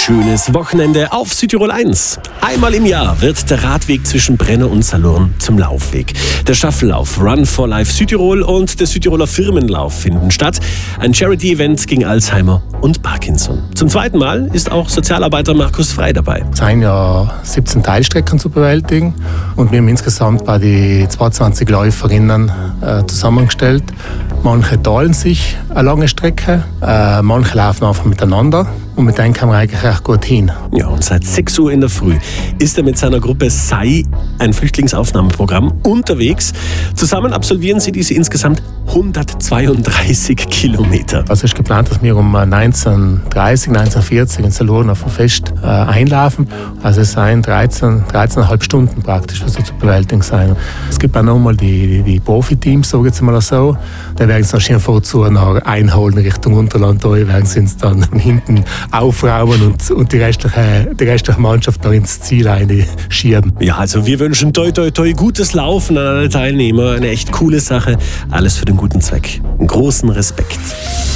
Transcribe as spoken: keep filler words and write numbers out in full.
schönes Wochenende auf Südtirol eins. Einmal im Jahr wird der Radweg zwischen Brenner und Salurn zum Laufweg. Der Staffellauf Run for Life Südtirol und der Südtiroler Firmenlauf finden statt. Ein Charity-Event gegen Alzheimer und Parkinson. Zum zweiten Mal ist auch Sozialarbeiter Markus Frei dabei. Es sind ja siebzehn Teilstrecken zu bewältigen und wir haben insgesamt bei den zweiundzwanzig Läuferinnen äh, zusammengestellt. Manche teilen sich eine lange Strecke, äh, manche laufen einfach miteinander. Und mit denen kann man eigentlich recht gut hin. Ja, und seit sechs Uhr in der Früh ist er mit seiner Gruppe S A I, ein Flüchtlingsaufnahmeprogramm, unterwegs. Zusammen absolvieren sie diese insgesamt hundertzweiunddreißig Kilometer. Also ist geplant, dass wir um neunzehn Uhr dreißig, neunzehn Uhr vierzig in Salurn auf dem Fest äh, einlaufen. Also es seien dreizehn, dreizehneinhalb Stunden praktisch, was so zu bewältigen sein. Es gibt auch nochmal die, die, die Profiteams, sage ich jetzt mal so. Da werden sie noch vorzu nach einholen Richtung Unterland. Da werden sie uns dann von hinten aufrauben und, und die, restliche, die restliche Mannschaft noch ins Ziel einschieben. Ja, also wir wünschen toi toi toi gutes Laufen an alle Teilnehmer. Eine echt coole Sache. Alles für den guten Zweck. Einen großen Respekt.